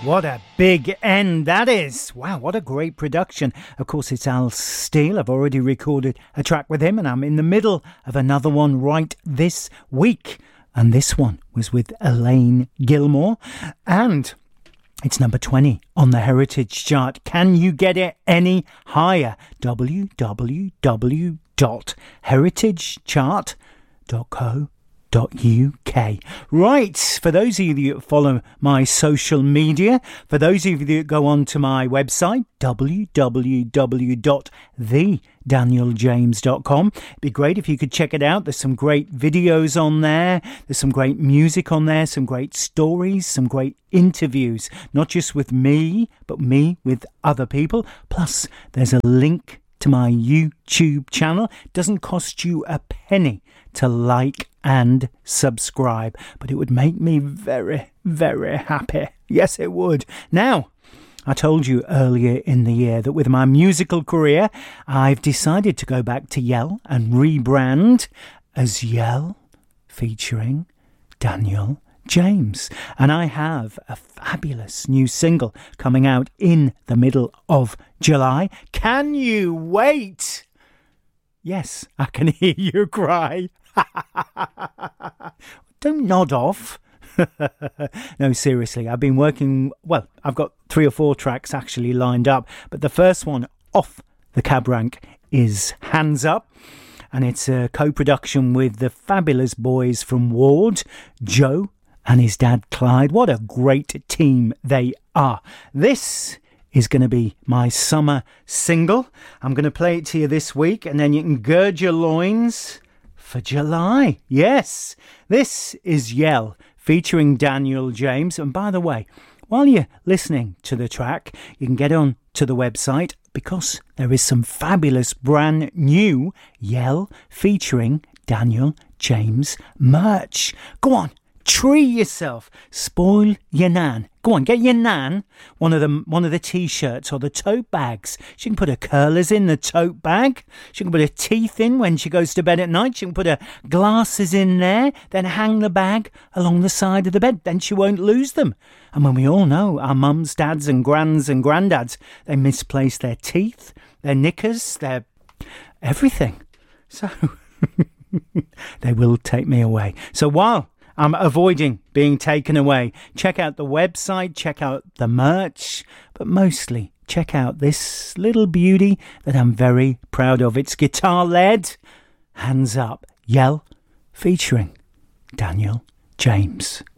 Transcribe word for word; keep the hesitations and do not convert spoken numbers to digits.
What a big end that is. Wow, what a great production. Of course, it's Al Steele. I've already recorded a track with him, and I'm in the middle of another one right this week. And this one was with Elaine Gilmore, and it's number twenty on the Heritage chart. Can you get it any higher? w w w dot heritage chart dot co dot u k. Right, for those of you that follow my social media, for those of you that go on to my website, w w w dot the daniel james dot com, it'd be great if you could check it out. There's some great videos on there, there's some great music on there, some great stories, some great interviews, not just with me, but me with other people. Plus, there's a link to my YouTube channel. It doesn't cost you a penny to like and subscribe, but it would make me very, very happy. Yes, it would. Now, I told you earlier in the year that with my musical career, I've decided to go back to Yell and rebrand as Yell featuring Daniel James. And I have a fabulous new single coming out in the middle of July. Can you wait? Yes, I can hear you cry. Don't nod off. No, seriously, I've been working, well, I've got three or four tracks actually lined up, but the first one off the cab rank is Hands Up, and it's a co-production with the fabulous boys from Ward, Joe and his dad Clyde. What a great team they are. This is going to be my summer single. I'm going to play it to you this week, and then you can gird your loins for July. Yes, this is Yell featuring Daniel James. And by the way, while you're listening to the track, you can get on to the website because there is some fabulous brand new Yell featuring Daniel James merch. Go on, treat yourself, spoil your nan. Go on, get your nan one of the one of the t-shirts or the tote bags. She can put her curlers in the tote bag. She can put her teeth in when she goes to bed at night. She can put her glasses in there, then hang the bag along the side of the bed. Then she won't lose them. And when we all know our mums, dads and grands and granddads, they misplace their teeth, their knickers, their everything. So they will take me away. So while I'm avoiding being taken away, check out the website, check out the merch, but mostly check out this little beauty that I'm very proud of. It's guitar-led, Hands Up, Yell, featuring Daniel James.